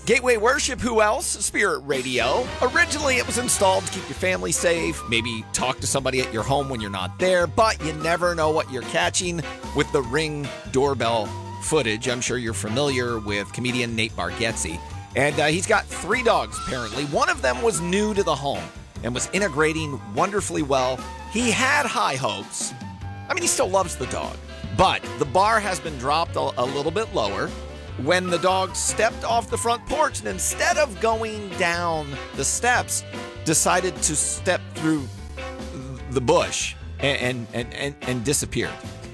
Gateway Worship, who else? Spirit Radio. Originally, it was installed to keep your family safe, maybe talk to somebody at your home when you're not there, but you never know what you're catching with the Ring doorbell footage. I'm sure you're familiar with comedian Nate Bargatze. And he's got 3 dogs, apparently. One of them was new to the home and was integrating wonderfully well. He had high hopes. I mean, he still loves the dog. But the bar has been dropped a little bit lower when the dog stepped off the front porch and instead of going down the steps, decided to step through the bush and disappeared.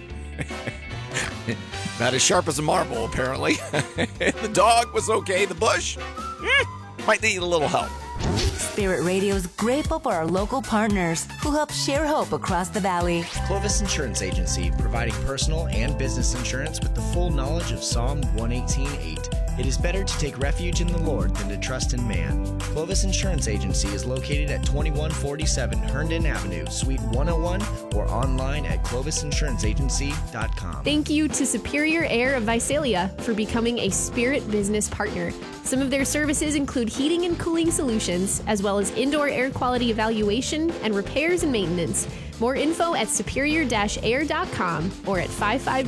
Not as sharp as a marble, apparently. The dog was okay. The bush might need a little help. Spirit Radio is grateful for our local partners who help share hope across the valley. Clovis Insurance Agency, providing personal and business insurance with the full knowledge of Psalm 118:8. It is better to take refuge in the Lord than to trust in man. Clovis Insurance Agency is located at 2147 Herndon Avenue, Suite 101, or online at clovisinsuranceagency.com. Thank you to Superior Air of Visalia for becoming a Spirit business partner. Some of their services include heating and cooling solutions, as well as indoor air quality evaluation and repairs and maintenance. More info at superior-air.com or at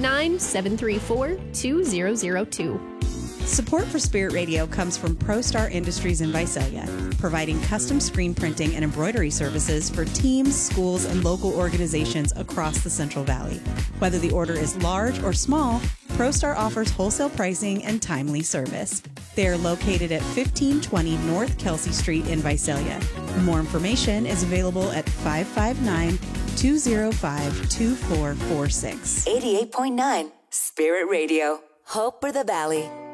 559-734-2002. Support for Spirit Radio comes from ProStar Industries in Visalia, providing custom screen printing and embroidery services for teams, schools, and local organizations across the Central Valley. Whether the order is large or small, ProStar offers wholesale pricing and timely service. They are located at 1520 North Kelsey Street in Visalia. More information is available at 559-205-2446. 88.9 Spirit Radio. Hope for the Valley.